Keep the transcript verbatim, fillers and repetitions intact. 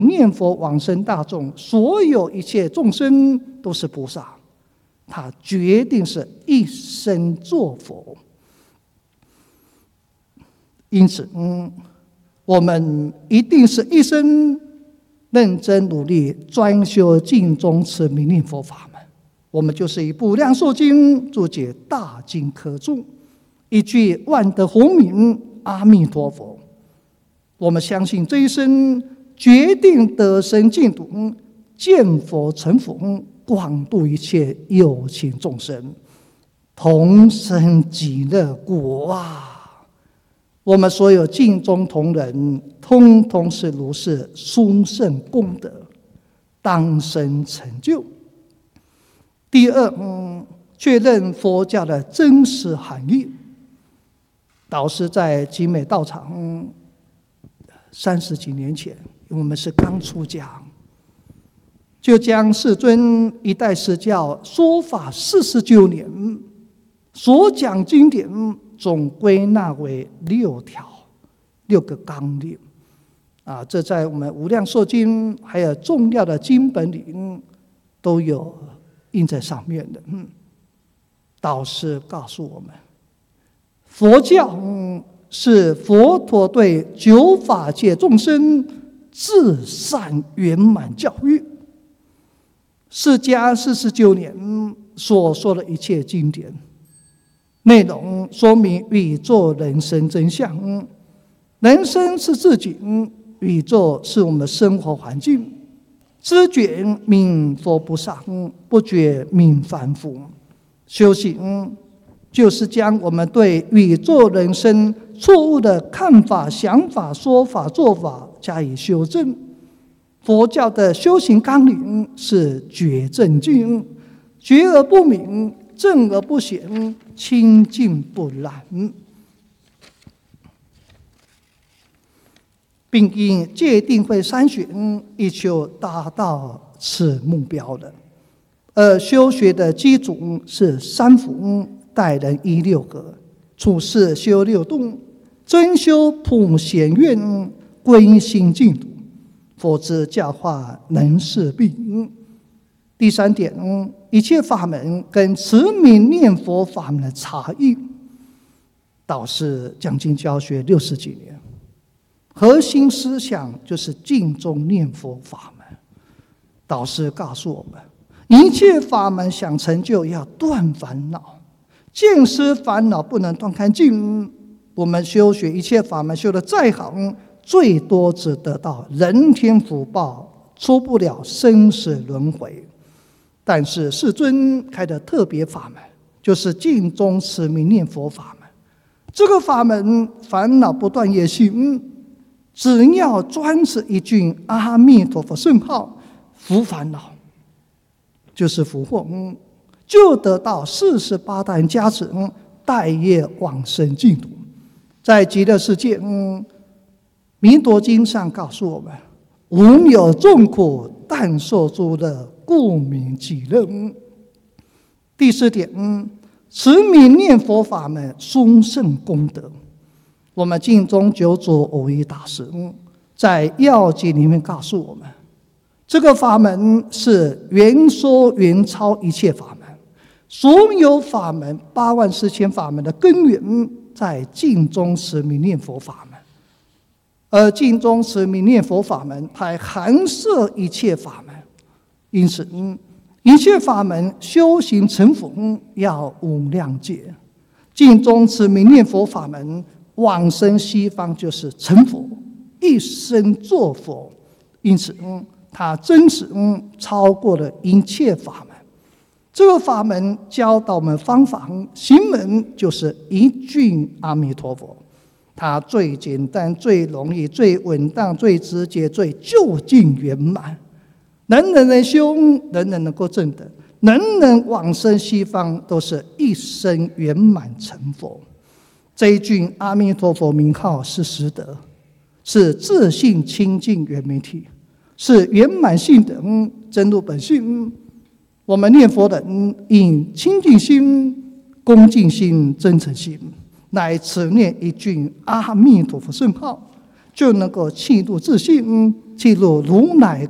念佛往生大众，所有一切众生都是菩萨，他决定是一生做佛。因此，嗯，我们一定是一生认真努力，专修净宗持名念佛法门。我们就是一部《量寿经》注解大经科注，一句万德洪名阿弥陀佛。我们相信这一生决定得生净土，见佛成佛，广度一切有情众生，同生极乐国啊！我们所有净宗同仁，通通是如是殊胜功德，当生成就。第二，嗯，确认佛教的真实含义。导师在集美道场三十几年前，我们是刚出家，就将世尊一代释教说法四十九年，所讲经典总归纳为六条，六个纲领啊，这在我们《无量寿经》还有重要的经本里都有印在上面的。嗯，导师告诉我们，佛教是佛陀对九法界众生至善圆满教育。释迦四十九年所说的一切经典内容，说明宇宙人生真相。人生是自己，宇宙是我们的生活环境。知觉名佛菩萨，不觉名凡夫。修行就是将我们对宇宙人生错误的看法、想法、说法、做法加以修正。佛教的修行纲领是觉正境，觉而不明，正而不显，清净不染，并因戒定慧三学以求达到此目标的。而修学的基础是三福、待人一六合、处事修六度、真修普贤愿、归心净土，否则教化能事必。第三点，一切法门跟持名念佛法门的差异。导师讲经教学六十几年，核心思想就是净宗念佛法门。导师告诉我们，一切法门想成就，要断烦恼，见思烦恼不能断干净。我们修学一切法门修得再好，最多只得到人天福报，出不了生死轮回。但是世尊开的特别法门，就是净宗持名念佛法门。这个法门烦恼不断业行，只要专持一句阿弥陀佛圣号，伏烦恼就是福祸，就得到四十八代加持，带业往生净土。在极乐世界，嗯，弥陀经上告诉我们，无有众苦，但受诸乐，故名极乐。第四点，嗯，持名念佛法门殊胜功德。我们净宗九祖蕅益大师在要解里面告诉我们，这个法门是圆说圆超一切法门，所有法门八万四千法门的根源在净宗持名念佛法门。而净宗持名念佛法门还含摄一切法门，因此一切法门修行成佛要无量劫。净宗持名念佛法门往生西方就是成佛，一生做佛，因此它真实超过了一切法门。这个法门教导我们方法，行门就是一句阿弥陀佛，它最简单、最容易、最稳当、最直接、最究竟圆满，人人能修，人人能够证得，人人往生西方都是一生圆满成佛。这一句阿弥陀佛名号是实德，是自性清净圆明体，是圆满性的真如本性。我们念佛的以清净心、恭敬心、真诚心来持念一句阿弥陀佛圣号， 就能够契入自信，契入如来